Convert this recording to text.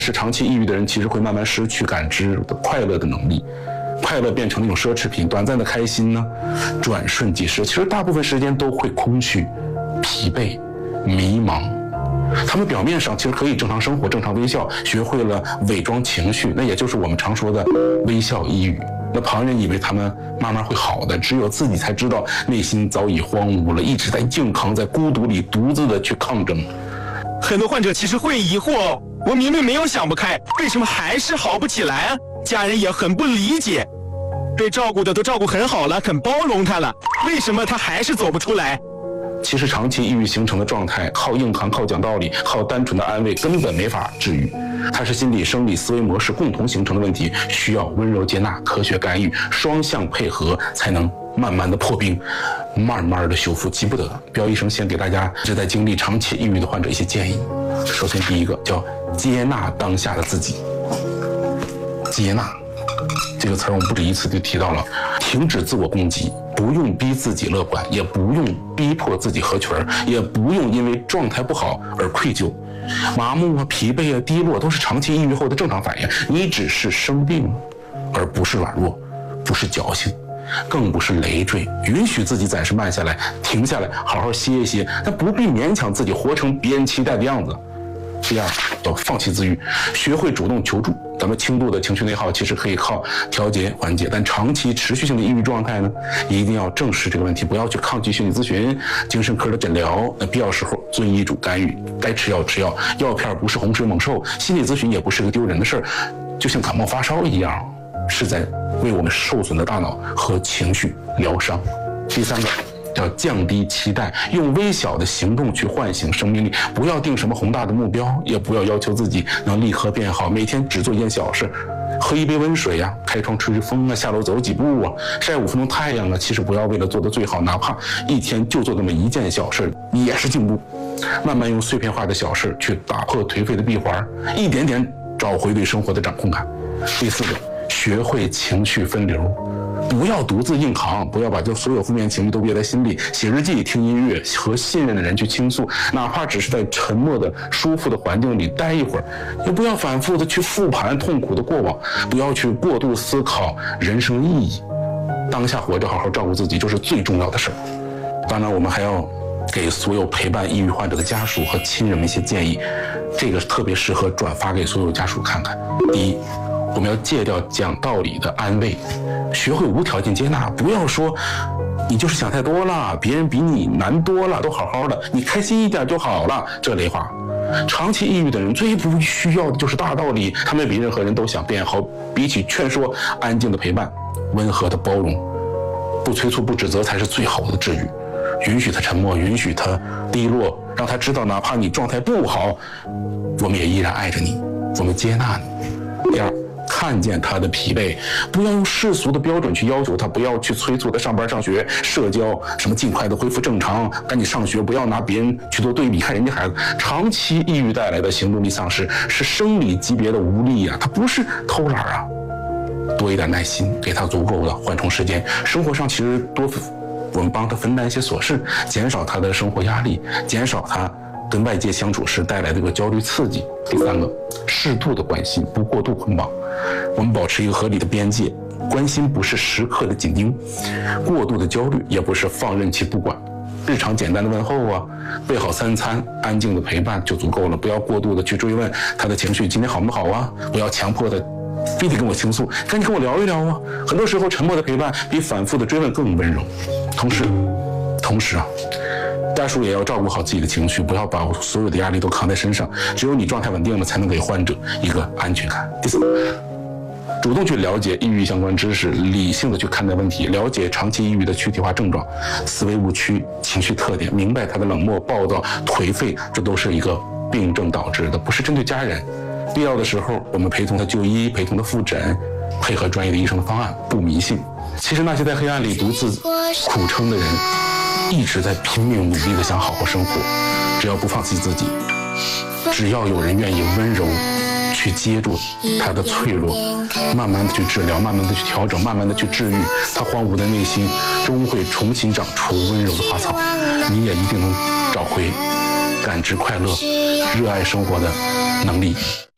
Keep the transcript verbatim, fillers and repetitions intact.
是长期抑郁的人，其实会慢慢失去感知的快乐的能力，快乐变成了一种奢侈品，短暂的开心呢，转瞬即逝。其实大部分时间都会空虚、疲惫、迷茫。他们表面上其实可以正常生活、正常微笑，学会了伪装情绪，那也就是我们常说的微笑抑郁。那旁人以为他们慢慢会好的，只有自己才知道内心早已荒芜了，一直在硬扛，在孤独里独自的去抗争。 很多患者其实会疑惑，我明明没有想不开，为什么还是好不起来啊？家人也很不理解，被照顾的都照顾很好了，很包容他了，为什么他还是走不出来？ 其实长期抑郁形成的状态，靠硬扛、靠讲道理、靠单纯的安慰根本没法治愈，它是心理、生理、思维模式共同形成的问题，需要温柔接纳、科学干预，双向配合，才能慢慢的破冰，慢慢的修复。急不得，彪医生先给大家正在经历长期抑郁的患者一些建议。首先第一个叫接纳当下的自己。接纳这个词儿我们不止一次就提到了，停止自我攻击，不用逼自己乐观，也不用逼迫自己合群，也不用因为状态不好而愧疚。麻木啊、疲惫啊、低落都是长期抑郁后的正常反应，你只是生病了，而不是软弱，不是矫情，更不是累赘。允许自己暂时慢下来，停下来，好好歇一歇，但不必勉强自己活成别人期待的样子。第二，要放弃自愈，学会主动求助。咱们轻度的情绪内耗其实可以靠调节缓解，但长期持续性的抑郁状态呢，一定要正视这个问题，不要去抗拒心理咨询、精神科的诊疗。那必要时候遵医嘱干预，该吃药吃药，药片不是洪水猛兽，心理咨询也不是个丢人的事儿，就像感冒发烧一样，是在为我们受损的大脑和情绪疗伤。第三个叫降低期待，用微小的行动去唤醒生命力，不要定什么宏大的目标，也不要要求自己能立刻变好，每天只做一件小事，喝一杯温水呀、啊，开窗吹吹风啊，下楼走几步啊，晒五分钟太阳啊。其实不要为了做得最好，哪怕一天就做这么一件小事，你也是进步。慢慢用碎片化的小事去打破颓废的闭环，一点点找回对生活的掌控感。第四个，学会情绪分流，不要独自硬扛，不要把这所有负面情绪都憋在心里，写日记、听音乐，和信任的人去倾诉，哪怕只是在沉默的舒服的环境里待一会儿，也不要反复的去复盘痛苦的过往，不要去过度思考人生意义。当下活着，好好照顾自己就是最重要的事儿。当然我们还要给所有陪伴抑郁患者的家属和亲人们一些建议，这个特别适合转发给所有家属看看。第一，我们要戒掉讲道理的安慰，学会无条件接纳，不要说你就是想太多了，别人比你难多了，都好好的，你开心一点就好了，这类话。长期抑郁的人最不需要的就是大道理，他们比任何人都想变好，比起劝说，安静的陪伴，温和的包容，不催促不指责才是最好的治愈。允许他沉默，允许他低落，让他知道哪怕你状态不好，我们也依然爱着你，我们接纳你。第二，看见他的疲惫，不要用世俗的标准去要求他，不要去催促他上班上学社交，什么尽快的恢复正常，赶紧上学，不要拿别人去做对比，看人家孩子长期抑郁带来的行动力丧失是生理级别的无力啊，他不是偷懒啊。多一点耐心，给他足够的缓冲时间，生活上其实多我们帮他分担一些琐事，减少他的生活压力，减少他跟外界相处时带来的这个焦虑刺激。第三个，适度的关心，不过度捆绑，我们保持一个合理的边界，关心不是时刻的紧盯，过度的焦虑也不是放任其不管。日常简单的问候啊，备好三餐，安静的陪伴就足够了，不要过度的去追问他的情绪今天好不好啊，不要强迫的非得跟我倾诉，赶紧跟我聊一聊啊。很多时候沉默的陪伴比反复的追问更温柔。同时同时啊，家属也要照顾好自己的情绪，不要把所有的压力都扛在身上，只有你状态稳定了，才能给患者一个安全感。第四，主动去了解抑郁相关知识，理性的去看待问题，了解长期抑郁的躯体化症状、思维误区、情绪特点，明白他的冷漠、暴躁、颓废，这都是一个病症导致的，不是针对家人。必要的时候，我们陪同他就医，陪同他复诊，配合专业的医生的方案，不迷信。其实那些在黑暗里独自苦撑的人，一直在拼命努力的想好好生活。只要不放弃自己，只要有人愿意温柔去接住他的脆弱，慢慢的去治疗，慢慢的去调整，慢慢的去治愈，他荒芜的内心终会重新长出温柔的花草，你也一定能找回感知快乐、热爱生活的能力。